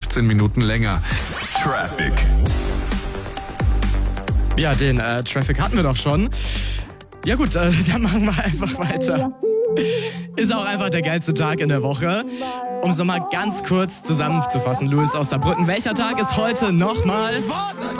15 Minuten länger. Traffic. Ja, den Traffic hatten wir doch schon. Ja gut, dann machen wir einfach weiter. Ist auch einfach der geilste Tag in der Woche. Um es nochmal ganz kurz zusammenzufassen, Louis aus Saarbrücken. Welcher Tag ist heute nochmal?